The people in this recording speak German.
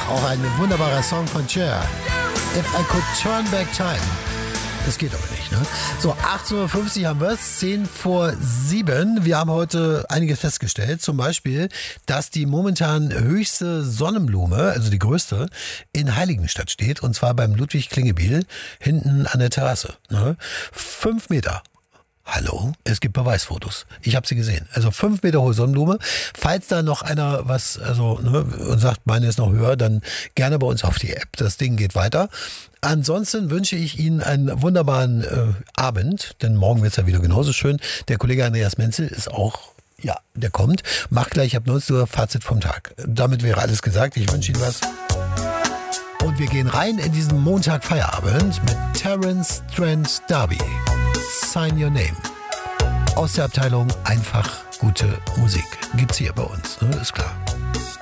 Auch ein wunderbarer Song von Cher. If I Could Turn Back Time. Das geht aber nicht, ne? So, 18.50 Uhr haben wir es, 10 vor 7. Wir haben heute einiges festgestellt. Zum Beispiel, dass die momentan höchste Sonnenblume, also die größte, in Heiligenstadt steht. Und zwar beim Ludwig Klingebiel, hinten an der Terrasse. Ne? 5 Meter. Hallo? Es gibt Beweisfotos. Ich habe sie gesehen. Also 5 Meter hohe Sonnenblume. Falls da noch einer und sagt, meine ist noch höher, dann gerne bei uns auf die App. Das Ding geht weiter. Ansonsten wünsche ich Ihnen einen wunderbaren Abend, denn morgen wird es ja wieder genauso schön. Der Kollege Andreas Menzel ist auch, der kommt. Macht gleich ab 19 Uhr Fazit vom Tag. Damit wäre alles gesagt. Ich wünsche Ihnen was. Und wir gehen rein in diesen Montag Feierabend mit Terence Trent D'Arby. Sign Your Name. Aus der Abteilung Einfach gute Musik. Gibt's hier bei uns, ne? Ist klar.